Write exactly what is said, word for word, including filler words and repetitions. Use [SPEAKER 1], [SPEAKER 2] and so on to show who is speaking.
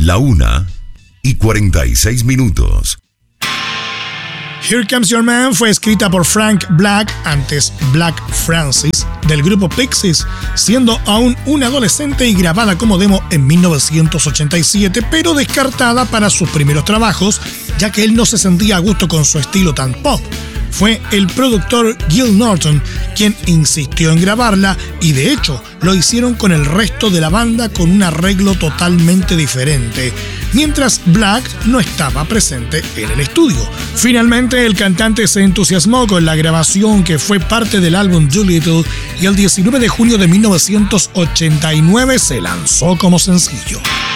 [SPEAKER 1] La una y cuarenta y seis minutos.
[SPEAKER 2] Here Comes Your Man fue escrita por Frank Black, antes Black Francis, del grupo Pixies, siendo aún un adolescente y grabada como demo en mil novecientos ochenta y siete, pero descartada para sus primeros trabajos, ya que él no se sentía a gusto con su estilo tan pop. Fue el productor Gil Norton quien insistió en grabarla y de hecho lo hicieron con el resto de la banda con un arreglo totalmente diferente, mientras Black no estaba presente en el estudio. Finalmente el cantante se entusiasmó con la grabación, que fue parte del álbum Doolittle, y el diecinueve de junio de mil novecientos ochenta y nueve se lanzó como sencillo.